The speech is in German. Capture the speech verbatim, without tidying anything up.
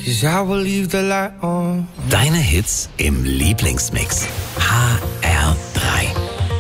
'cause I will leave the light on. Deine Hits im Lieblingsmix. H R